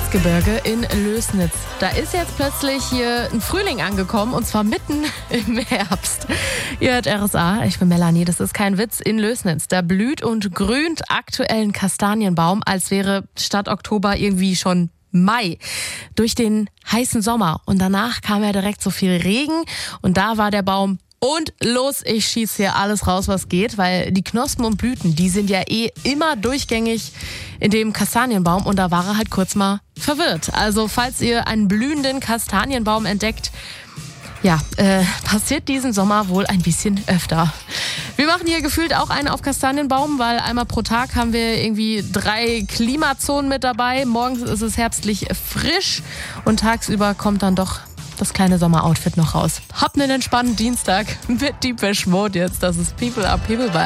Erzgebirge in Lößnitz. Da ist jetzt plötzlich hier ein Frühling angekommen und zwar mitten im Herbst. Ihr hört RSA, ich bin Melanie, das ist kein Witz, in Lößnitz. Da blüht und grünt aktuell ein Kastanienbaum, als wäre statt Oktober irgendwie schon Mai. Durch den heißen Sommer und danach kam ja direkt so viel Regen und da war der Baum und los, ich schieße hier alles raus, was geht, weil die Knospen und Blüten, die sind ja immer durchgängig in dem Kastanienbaum und da war er halt kurz mal verwirrt. Also falls ihr einen blühenden Kastanienbaum entdeckt, ja, passiert diesen Sommer wohl ein bisschen öfter. Wir machen hier gefühlt auch einen auf Kastanienbaum, weil einmal pro Tag haben wir irgendwie 3 Klimazonen mit dabei. Morgens ist es herbstlich frisch und tagsüber kommt dann doch das kleine Sommeroutfit noch raus. Habt einen entspannten Dienstag mit Deepesh Mode jetzt. Das ist People Are People bei